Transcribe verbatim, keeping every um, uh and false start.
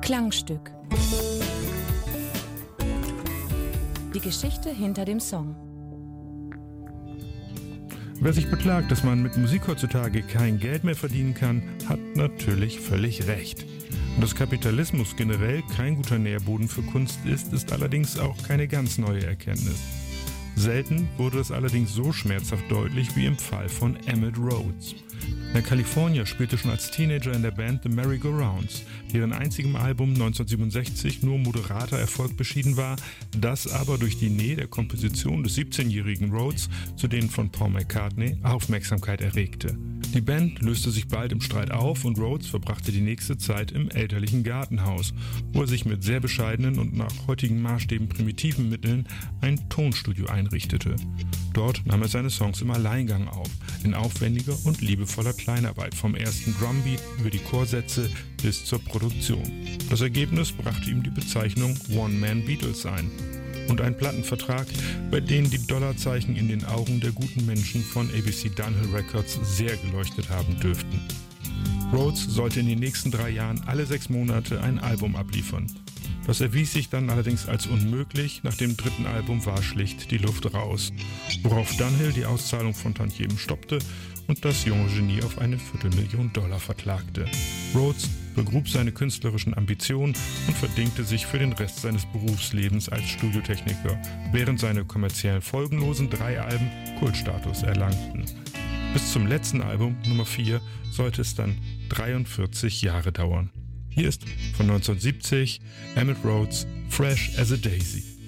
Klangstück. Die Geschichte hinter dem Song. Wer sich beklagt, dass man mit Musik heutzutage kein Geld mehr verdienen kann, hat natürlich völlig recht. Und dass Kapitalismus generell kein guter Nährboden für Kunst ist, ist allerdings auch keine ganz neue Erkenntnis. Selten wurde es allerdings so schmerzhaft deutlich wie im Fall von Emitt Rhodes. Der Kalifornier spielte schon als Teenager in der Band The Merry-Go-Rounds, deren einzigem Album neunzehnhundertsiebenundsechzig nur moderater Erfolg beschieden war, das aber durch die Nähe der Komposition des siebzehnjährigen Rhodes zu denen von Paul McCartney Aufmerksamkeit erregte. Die Band löste sich bald im Streit auf und Rhodes verbrachte die nächste Zeit im elterlichen Gartenhaus, wo er sich mit sehr bescheidenen und nach heutigen Maßstäben primitiven Mitteln ein Tonstudio einrichtete. Dort nahm er seine Songs im Alleingang auf, in aufwendiger und liebevoller Kleinarbeit, vom ersten Drumbeat über die Chorsätze bis zur Produktion. Das Ergebnis brachte ihm die Bezeichnung One-Man-Beatles ein und einen Plattenvertrag, bei dem die Dollarzeichen in den Augen der guten Menschen von A B C Dunhill Records sehr geleuchtet haben dürften. Rhodes sollte in den nächsten drei Jahren alle sechs Monate ein Album abliefern. Das erwies sich dann allerdings als unmöglich, nach dem dritten Album war schlicht die Luft raus, worauf Dunhill die Auszahlung von Tantiemen stoppte und das junge Genie auf eine Viertelmillion Dollar verklagte. Rhodes begrub seine künstlerischen Ambitionen und verdingte sich für den Rest seines Berufslebens als Studiotechniker, während seine kommerziell folgenlosen drei Alben Kultstatus erlangten. Bis zum letzten Album, Nummer vier, sollte es dann dreiundvierzig Jahre dauern. Hier ist von neunzehnhundertsiebzig Emitt Rhodes Fresh as a Daisy.